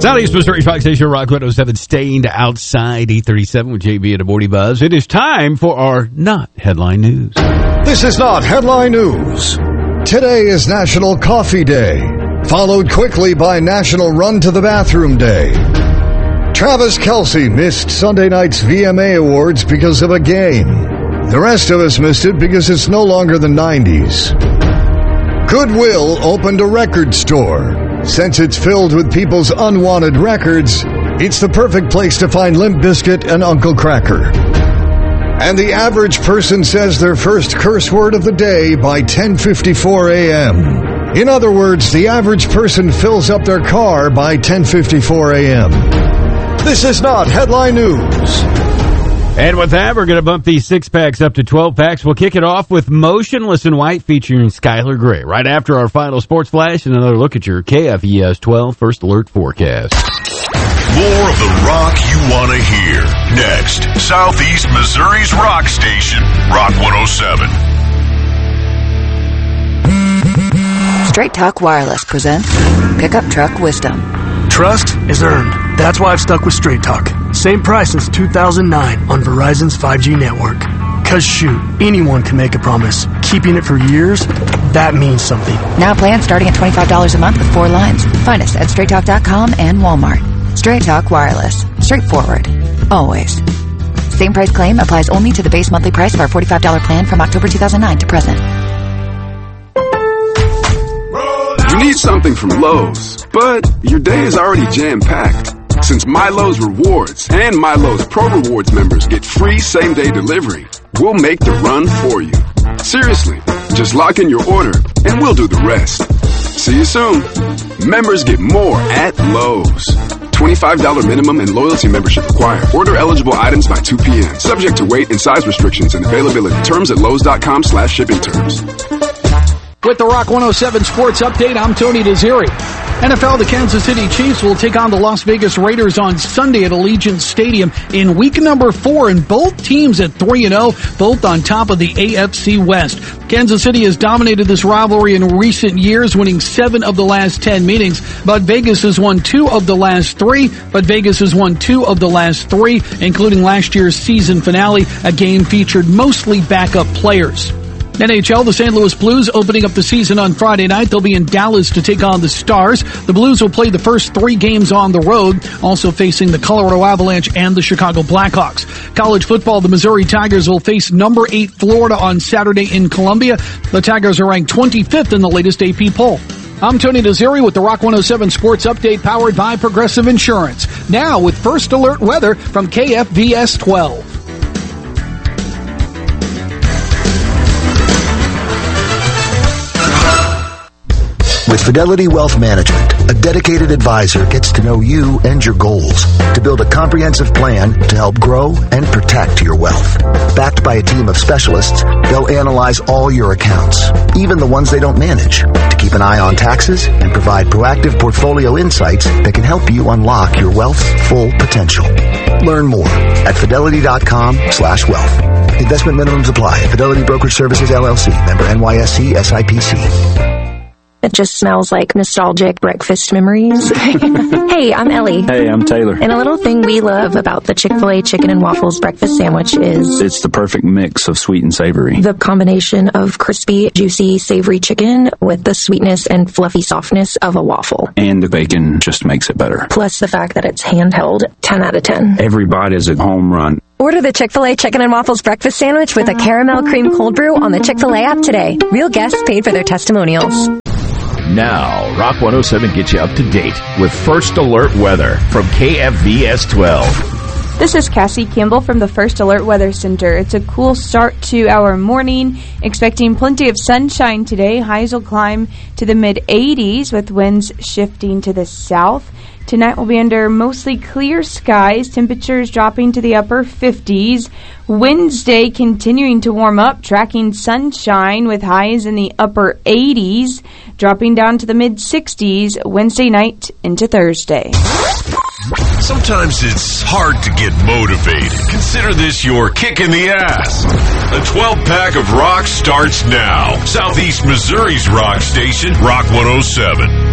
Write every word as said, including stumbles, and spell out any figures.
Southeast Missouri Rock Station, Rock one oh seven, Stained Outside, eight thirty-seven with J B and the Morning Buzz. It is time for our Not Headline News. This is Not Headline News. Today is National Coffee Day, followed quickly by National Run to the Bathroom Day. Travis Kelce missed Sunday night's V M A Awards because of a game. The rest of us missed it because it's no longer the nineties. Goodwill opened a record store. Since it's filled with people's unwanted records, it's the perfect place to find Limp Bizkit and Uncle Kracker. And the average person says their first curse word of the day by ten fifty-four a.m. In other words, the average person fills up their car by ten fifty-four a.m. This is Not Headline News. And with that, we're going to bump these six packs up to twelve packs. We'll kick it off with Motionless in White featuring Skylar Grey. Right after our final sports flash and another look at your K F V S twelve First Alert forecast. More of the rock you want to hear. Next, Southeast Missouri's rock station, Rock one oh seven. Straight Talk Wireless presents Pickup Truck Wisdom. Trust is earned. That's why I've stuck with Straight Talk. Same price since two thousand nine on Verizon's five G network. Cause shoot, anyone can make a promise. Keeping it for years, that means something. Now plans starting at twenty-five dollars a month with four lines. Find us at straight talk dot com and Walmart. Straight Talk Wireless. Straightforward. Always. Same price claim applies only to the base monthly price of our forty-five dollars plan from October two thousand nine to present. You need something from Lowe's, but your day is already jam-packed. Since MyLowe's Rewards and MyLowe's Pro Rewards members get free same-day delivery, we'll make the run for you. Seriously, just lock in your order and we'll do the rest. See you soon. Members get more at Lowe's. twenty-five dollars minimum and loyalty membership required. Order eligible items by two p.m. Subject to weight and size restrictions and availability. Terms at lowes dot com slash shipping terms. With the Rock one oh seven Sports Update, I'm Tony Desiri. N F L, the Kansas City Chiefs will take on the Las Vegas Raiders on Sunday at Allegiant Stadium in week number four, and both teams at three and oh, both on top of the A F C West. Kansas City has dominated this rivalry in recent years, winning seven of the last ten meetings, but Vegas has won two of the last three, but Vegas has won two of the last three, including last year's season finale, a game featured mostly backup players. N H L, the Saint Louis Blues opening up the season on Friday night. They'll be in Dallas to take on the Stars. The Blues will play the first three games on the road, also facing the Colorado Avalanche and the Chicago Blackhawks. College football, the Missouri Tigers will face number eight Florida on Saturday in Columbia. The Tigers are ranked twenty-fifth in the latest A P poll. I'm Tony Desiri with the Rock one oh seven Sports Update powered by Progressive Insurance. Now with First Alert weather from K F V S twelve. With Fidelity Wealth Management, a dedicated advisor gets to know you and your goals to build a comprehensive plan to help grow and protect your wealth. Backed by a team of specialists, they'll analyze all your accounts, even the ones they don't manage, to keep an eye on taxes and provide proactive portfolio insights that can help you unlock your wealth's full potential. Learn more at fidelity dot com slash wealth. Investment minimums apply. Fidelity Brokerage Services, L L C. Member N Y S C S I P C. It just smells like nostalgic breakfast memories. Hey, I'm Ellie. Hey, I'm Taylor. And a little thing we love about the Chick-fil-A Chicken and Waffles breakfast sandwich is... it's the perfect mix of sweet and savory. The combination of crispy, juicy, savory chicken with the sweetness and fluffy softness of a waffle. And the bacon just makes it better. Plus the fact that it's handheld, ten out of ten. Every bite is a home run. Order the Chick-fil-A Chicken and Waffles breakfast sandwich with a caramel cream cold brew on the Chick-fil-A app today. Real guests paid for their testimonials. Now, Rock one oh seven gets you up to date with First Alert weather from K F V S twelve. This is Cassie Campbell from the First Alert Weather Center. It's a cool start to our morning. Expecting plenty of sunshine today. Highs will climb to the mid eighties with winds shifting to the south. Tonight will be under mostly clear skies, temperatures dropping to the upper fifties. Wednesday continuing to warm up, tracking sunshine with highs in the upper eighties, dropping down to the mid sixties Wednesday night into Thursday. Sometimes it's hard to get motivated. Consider this your kick in the ass. A twelve-pack of rock starts now. Southeast Missouri's rock station, Rock one oh seven.